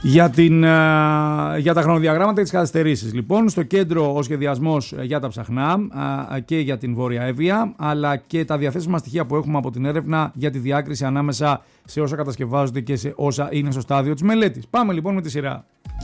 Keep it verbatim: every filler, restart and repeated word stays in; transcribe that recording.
Για, την, για τα χρονοδιαγράμματα και τις καθυστερήσεις. Λοιπόν, στο κέντρο ο σχεδιασμός για τα ψαχνά και για την Βόρεια Εύβοια, αλλά και τα διαθέσιμα στοιχεία που έχουμε από την έρευνα για τη διάκριση ανάμεσα σε όσα κατασκευάζονται και σε όσα είναι στο στάδιο της μελέτης. Πάμε λοιπόν με τη σειρά.